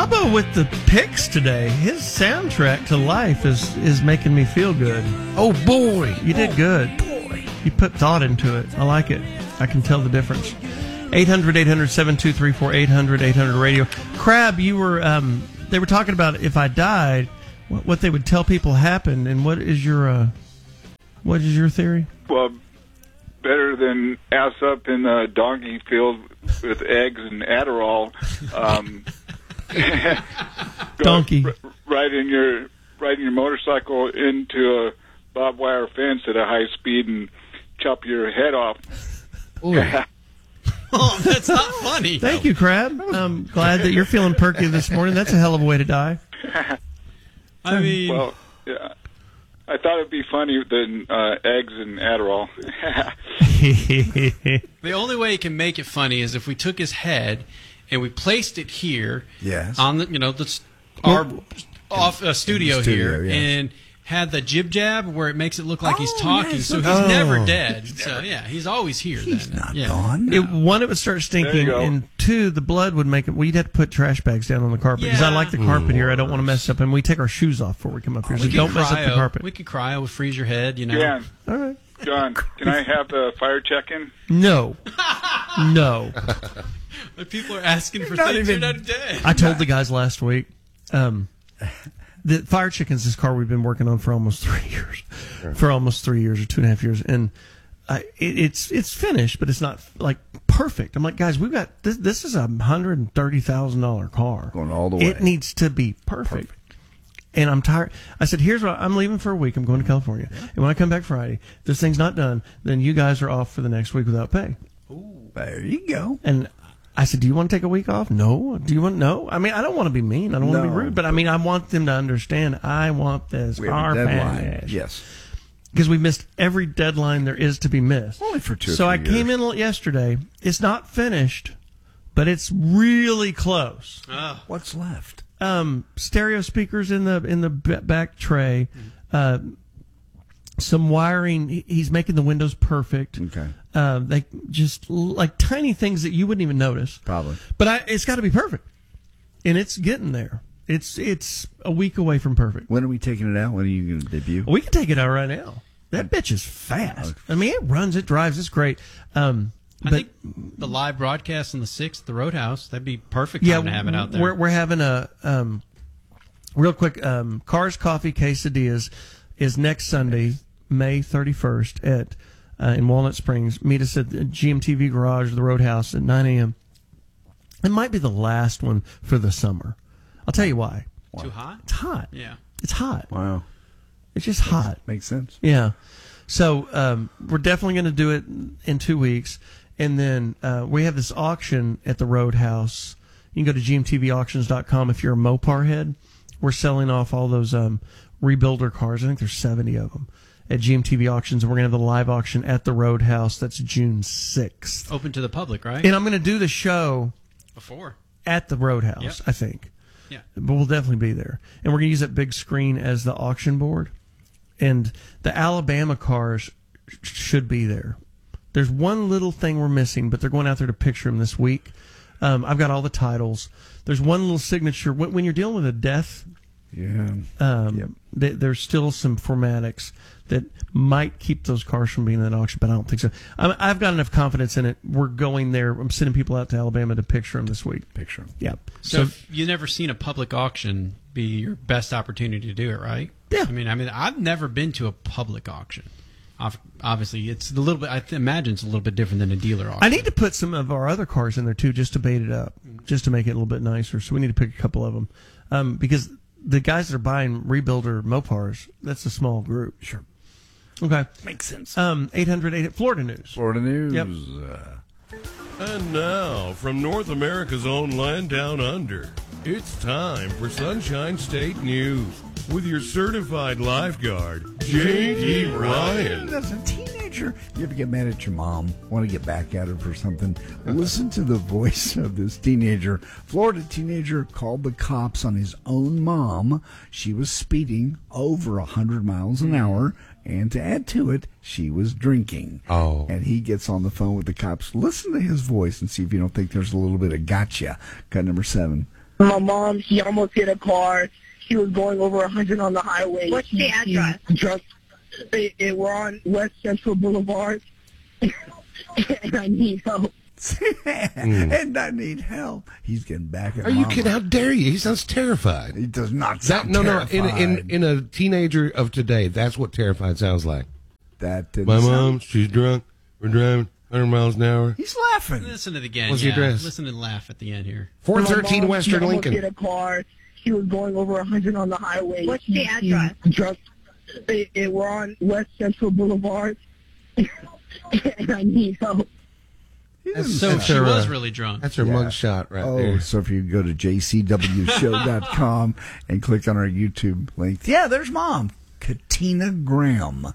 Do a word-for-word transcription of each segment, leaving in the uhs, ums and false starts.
Bubba with the picks today. His soundtrack to life is, is making me feel good. Oh, boy. You did good. Boy. You put thought into it. I like it. I can tell the difference. eight hundred, eight hundred, seven two three four, eight hundred, eight hundred radio. Crab, you were, um, they were talking about if I died, what, what they would tell people happened, and what is your, uh, what is your theory? Well, better than ass up in the donkey field with eggs and Adderall. Um, donkey. R- riding your riding your motorcycle into a barbed wire fence at a high speed and chop your head off. Oh, that's not funny. Thank you, Crab. I'm glad that you're feeling perky this morning. That's a hell of a way to die. I mean, well, yeah. I thought it'd be funnier than uh, eggs and Adderall. the only way you can make it funny is if we took his head and we placed it here, yes, on the you know the our off uh, studio, studio here, yes. and had the jib jab where it makes it look like oh, he's talking, yes, so he's oh. never dead. He's so never, yeah, he's always here. He's then. not yeah. gone. No. It, one, it would start stinking, and two, the blood would make it. Well, you'd have to put trash bags down on the carpet because yeah. I like the carpet Ooh. here. I don't want to mess up, and we take our shoes off before we come up here. Oh, So don't mess up the carpet. We could cryo, we'll freeze your head. You know. Yeah. All right. John, can I have the fire check-in? No. No. People are asking for Not things even, you're not dead. I told the guys last week. Um, The Fire Chicken's this car we've been working on for almost three years, sure. for almost three years or two and a half years, and I, it, it's it's finished, but it's not like perfect. I'm like, guys, we've got this. This is a hundred and thirty thousand dollar car, going all the way. It needs to be perfect. perfect. And I'm tired. I said, here's what I'm leaving for a week. I'm going to California, yeah. and when I come back Friday, if this thing's not done, then you guys are off for the next week without pay. Ooh, there you go. And I said, do you want to take a week off? No. Do you want no? I mean, I don't want to be mean. I don't want no. to be rude. But, I mean, I want them to understand I want this we car deadline. Yes. Because we missed every deadline there is to be missed. Only for two So I years. came in yesterday. It's not finished, but it's really close. Oh. What's left? Um, stereo speakers in the in the back tray. Uh, some wiring. He's making the windows perfect. Okay. Uh, they just like tiny things that you wouldn't even notice. Probably. But I, it's got to be perfect, and it's getting there. It's it's a week away from perfect. When are we taking it out? When are you going to debut? We can take it out right now. That bitch is fast. I mean, it runs, it drives, it's great. Um, I but, think the live broadcast on the sixth, the Roadhouse, that'd be perfect time yeah, to have it out there. We're we're having a um, real quick um, Cars Coffee Quesadillas is next Sunday, May thirty-first at uh, in Walnut Springs. Meet us at the G M T V Garage, the Roadhouse at nine a.m. It might be the last one for the summer. I'll tell you why. Too hot? It's hot. Yeah. It's hot. Wow. It's just hot. Makes sense. Yeah. So um, we're definitely going to do it in two weeks. And then uh, we have this auction at the Roadhouse. You can go to G M T V auctions dot com if you're a Mopar head. We're selling off all those um, rebuilder cars. I think there's seventy of them at G M T V Auctions. And we're going to have the live auction at the Roadhouse. That's June sixth. Open to the public, right? And I'm going to do the show before at the Roadhouse, yep. I think. Yeah. But we'll definitely be there. And we're going to use that big screen as the auction board. And the Alabama cars sh- should be there. There's one little thing we're missing, but they're going out there to picture them this week. Um, I've got all the titles. There's one little signature. When, when you're dealing with a death, yeah, um, yep. th- there's still some formatics that might keep those cars from being in that auction, but I don't think so. I'm, I've got enough confidence in it. We're going there. I'm sending people out to Alabama to picture them this week. Picture them. Yeah. So, so if you've never seen a public auction be your best opportunity to do it, right? Yeah. I mean, I mean, I've never been to a public auction. Obviously, it's a little bit. I imagine it's a little bit different than a dealer auction. I need to put some of our other cars in there too, just to bait it up, just to make it a little bit nicer. So we need to pick a couple of them, um, because the guys that are buying rebuilder Mopars, that's a small group. Sure. Okay. Makes sense. Um, eight hundred eight Florida News. Florida News. Yep. Uh, And now, from North America's own land down under, it's time for Sunshine State News with your certified lifeguard, J D. Ryan. As a teenager, you ever get mad at your mom, want to get back at her for something? Listen to the voice of this teenager. Florida teenager called the cops on his own mom. She was speeding over one hundred miles an hour. And to add to it, she was drinking. Oh. And he gets on the phone with the cops. Listen to his voice and see if you don't think there's a little bit of gotcha. Cut number seven. My mom, she almost hit a car. She was going over one hundred on the highway. What's the address? Drunk. It, it, we're on West Central Boulevard, and I need help. mm. And I need help. He's getting back at Are you Mama. kidding? How dare you? He sounds terrified. He does not That, sound no, terrified. no. In, in in a teenager of today, that's what terrified sounds like. That didn't My sound- mom, she's drunk. We're driving one hundred miles an hour. He's laughing. Listen to it again. What's the yeah. address? Listen and laugh at the end here. four My thirteen mom, Western she almost Lincoln. hit a car. She was going over one hundred on the highway. What's She- the address? she Drunk. It, it, we're on West Central Boulevard, and I need help. That's, So that's she her, was uh, really drunk. That's her Yeah. mugshot right Oh, there. so if you go to j c w show dot com and click on our YouTube link, yeah, there's Mom, Katina Graham.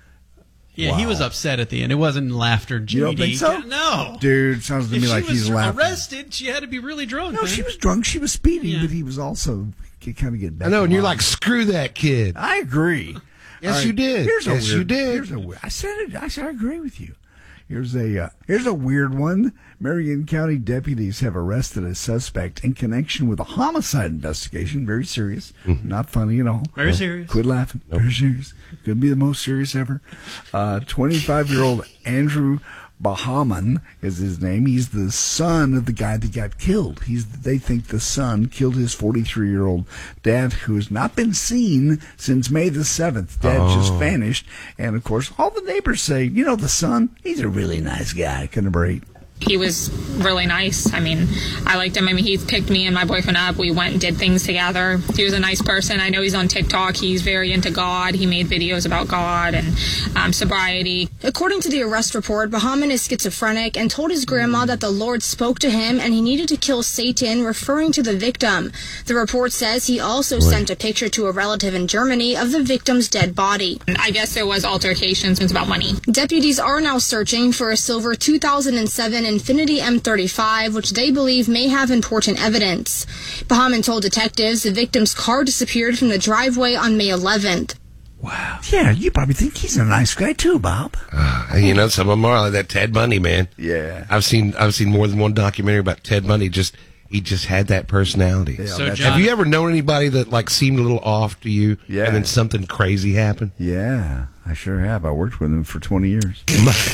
Yeah, he Wow. was upset at the end. It wasn't laughter. G D. You don't think so? No. Dude, sounds to If me she like was he's laughing. arrested, she had to be really drunk. No, man. she was drunk. She was speeding, Yeah. but he was also kind of getting back. I know, to and you're Mom. like, screw that kid. I agree. Yes, All you did. Here's a Yes, weird, you did. Here's a, we- I said it. I said I agree with you. Here's a uh, here's a weird one. Marion County deputies have arrested a suspect in connection with a homicide investigation. Very serious, Mm-hmm. not funny at all. Very serious. Quit laughing. Very serious. Could be the most serious ever. twenty-five-year-old Andrew Bahaman is his name. He's the son of the guy that got killed. He's they think the son killed his forty-three-year-old dad, who has not been seen since May the seventh. Dad Oh. just vanished, and of course, all the neighbors say, you know, the son, he's a really nice guy. Couldn't break. He was really nice. I mean, I liked him. I mean, he picked me and my boyfriend up. We went and did things together. He was a nice person. I know he's on TikTok. He's very into God. He made videos about God and um, sobriety. According to the arrest report, Bahaman is schizophrenic and told his grandma that the Lord spoke to him and he needed to kill Satan, referring to the victim. The report says he also sent a picture to a relative in Germany of the victim's dead body. I guess there was altercations. It's about money. Deputies are now searching for a silver two thousand seven Infiniti M thirty-five, which they believe may have important evidence. Bahaman told detectives the victim's car disappeared from the driveway on May eleventh. Wow. Yeah, you probably think he's a nice guy too, Bob. Uh, you know, some of them are like that Ted Bundy, man. Yeah. I've seen I've seen more than one documentary about Ted Bundy. Just he just had that personality. Yeah, So, that's- John- Have you ever known anybody that like seemed a little off to you, Yeah. and then something crazy happened? Yeah, I sure have. I worked with him for twenty years.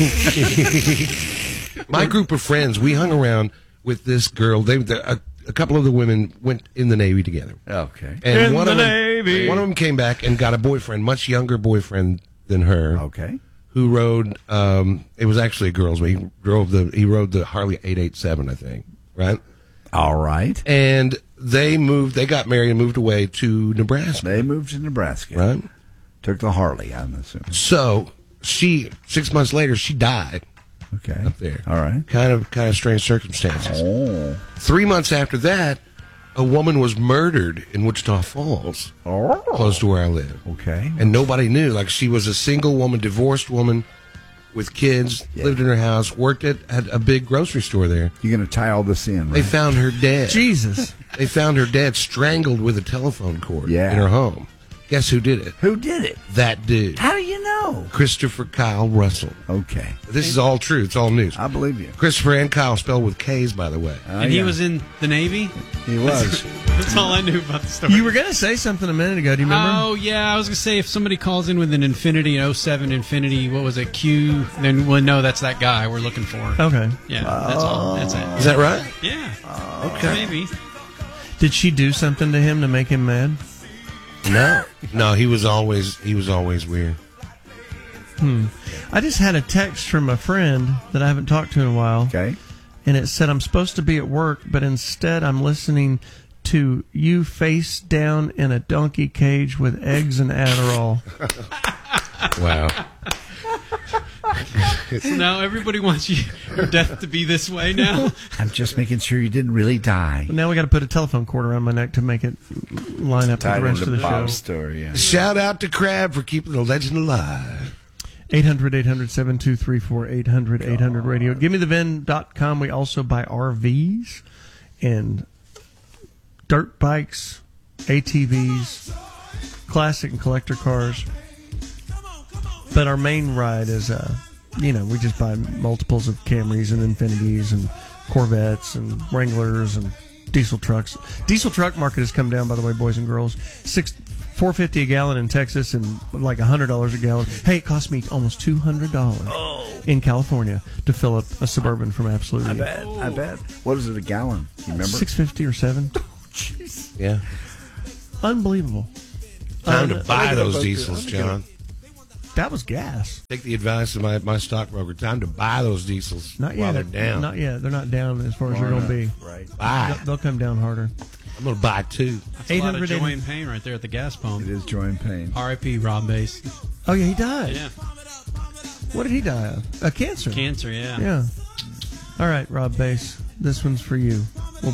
My group of friends, we hung around with this girl. They, the, a, a couple of the women went in the Navy together, Okay. and In one the of them, Navy. one of them came back and got a boyfriend, much younger boyfriend than her, Okay. who rode. Um, it was actually a girl's. He drove the. He rode the Harley eight eighty-seven, I think. Right. All right. And they moved. They got married and moved away to Nebraska. They moved to Nebraska. Right. Took the Harley, I'm assuming. So she six months later she died Okay. up there. All right. Kind of kind of strange circumstances. Oh. Three months after that, a woman was murdered in Wichita Falls, Oh. close to where I live, Okay. and nobody knew. Like she was a single woman, divorced woman with kids, Yeah. lived in her house, worked at, at a big grocery store there. You're going to tie all this in, right? They found her dead. Jesus. They found her dead, strangled with a telephone cord Yeah. in her home. Guess who did it? Who did it? That dude, How do you know? Christopher Kyle Russell. Okay. This is all true. It's all news. I believe you. Christopher and Kyle spelled with K's, by the way. Oh, and he yeah. was in the Navy? He was. That's all I knew about the story. You were going to say something a minute ago. Do you remember? Oh, yeah. I was going to say if somebody calls in with an Infinity, an oh seven Infinity, what was it, Q, then we'll know that's that guy we're looking for. Okay. Yeah, that's all. That's it. Is that right? Yeah. Okay. Maybe. Did she do something to him to make him mad? No, no. He was always he was always weird. I just had a text from a friend that I haven't talked to in a while. Okay. And it said, I'm supposed to be at work, but instead I'm listening to you face down in a donkey cage with eggs and Adderall. Wow. So now everybody wants you, your death to be this way now. I'm just making sure you didn't really die. But now we got to put a telephone cord around my neck to make it line up with Tied the rest into of the show. Bob's story, yeah. Shout out to Crab for keeping the legend alive. eight hundred, eight hundred, seven two three four, eight hundred, eight hundred radio. Give me the vin dot com. We also buy R Vs and dirt bikes, A T Vs, classic and collector cars. But our main ride is, uh, you know, we just buy multiples of Camrys and Infinities and Corvettes and Wranglers and Diesel trucks. Diesel truck market has come down, by the way, boys and girls. Six, four fifty a gallon in Texas and like a hundred dollars a gallon. Hey, it cost me almost two hundred dollars Oh. in California to fill up a Suburban from Absolute. I bet. I bet. What is it a gallon? You remember? Six fifty or seven. Jeez. Yeah. Unbelievable. Time Uh, to buy I'm those gonna- diesels, I'm gonna- John. That was gas. Take the advice of my, my stockbroker. Time to buy those diesels Not while yet. they're down. Not yet. They're not down as far as they're going to be. Right. Buy. They'll, they'll come down harder. I'm going to buy two. That's a lot of 800 joy and pain right there at the gas pump. It is joy and pain. R I P Rob Bass. Oh, yeah, he died. Yeah. What did he die of? A cancer. Cancer, yeah. Yeah. All right, Rob Bass. This one's for you. We'll